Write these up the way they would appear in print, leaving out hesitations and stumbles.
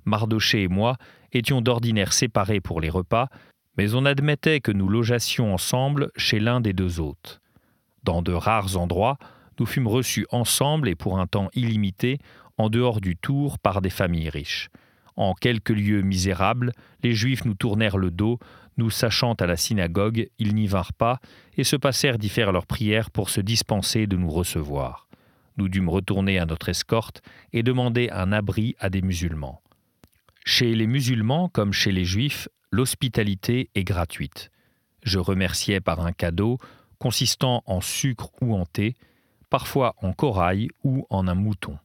Mardochée et moi étions d'ordinaire séparés pour les repas, mais on admettait que nous logeassions ensemble chez l'un des deux hôtes. Dans de rares endroits, nous fûmes reçus ensemble et pour un temps illimité, en dehors du Tour, par des familles riches. En quelques lieux misérables, les Juifs nous tournèrent le dos, nous sachant à la synagogue, ils n'y vinrent pas et se passèrent d'y faire leurs prières pour se dispenser de nous recevoir. Nous dûmes retourner à notre escorte et demander un abri à des musulmans. Chez les musulmans, comme chez les Juifs, l'hospitalité est gratuite. Je remerciais par un cadeau consistant en sucre ou en thé, parfois en corail ou en un mouton.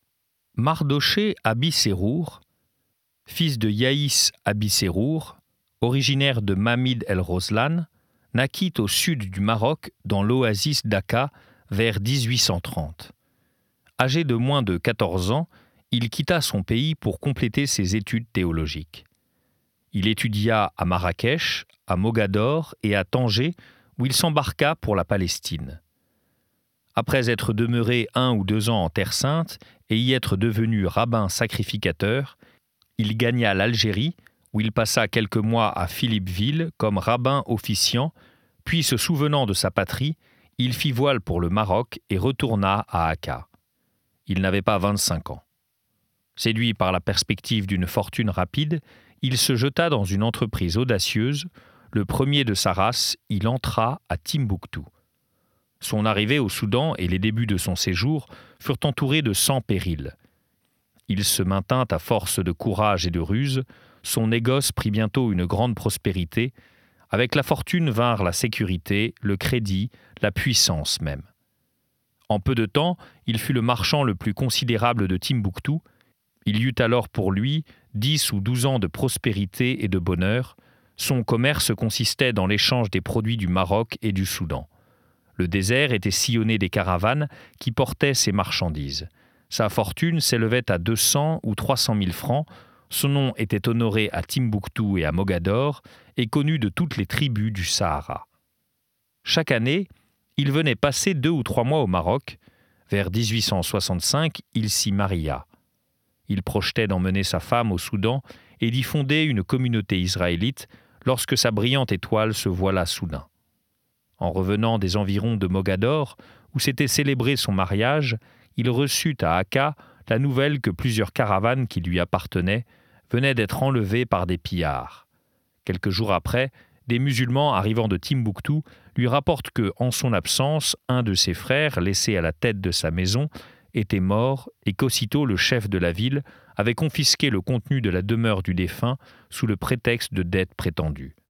Mardochée Abi-Sérour, fils de Yaïs Abi-Sérour, originaire de Mamid el-Roslan, naquit au sud du Maroc dans l'oasis d'Aka vers 1830. Âgé de moins de 14 ans, il quitta son pays pour compléter ses études théologiques. Il étudia à Marrakech, à Mogador et à Tanger, où il s'embarqua pour la Palestine. Après être demeuré 1 ou 2 ans en Terre Sainte et y être devenu rabbin sacrificateur, il gagna l'Algérie, où il passa quelques mois à Philippeville comme rabbin officiant, puis se souvenant de sa patrie, il fit voile pour le Maroc et retourna à Akka. Il n'avait pas 25 ans. Séduit par la perspective d'une fortune rapide, il se jeta dans une entreprise audacieuse. Le premier de sa race, il entra à Timbuktu. Son arrivée au Soudan et les débuts de son séjour furent entourés de 100 périls. Il se maintint à force de courage et de ruse. Son négoce prit bientôt une grande prospérité. Avec la fortune vinrent la sécurité, le crédit, la puissance même. En peu de temps, il fut le marchand le plus considérable de Timbuktu. Il y eut alors pour lui 10 ou 12 ans de prospérité et de bonheur. Son commerce consistait dans l'échange des produits du Maroc et du Soudan. Le désert était sillonné des caravanes qui portaient ses marchandises. Sa fortune s'élevait à 200 ou 300 000 francs. Son nom était honoré à Timbuktu et à Mogador et connu de toutes les tribus du Sahara. Chaque année, il venait passer 2 ou 3 mois au Maroc. Vers 1865, il s'y maria. Il projetait d'emmener sa femme au Soudan et d'y fonder une communauté israélite lorsque sa brillante étoile se voila soudain. En revenant des environs de Mogador, où s'était célébré son mariage, il reçut à Akka la nouvelle que plusieurs caravanes qui lui appartenaient venaient d'être enlevées par des pillards. Quelques jours après, des musulmans arrivant de Timbuktu lui rapportent que, en son absence, un de ses frères, laissé à la tête de sa maison, était mort et qu'aussitôt le chef de la ville avait confisqué le contenu de la demeure du défunt sous le prétexte de dettes prétendues.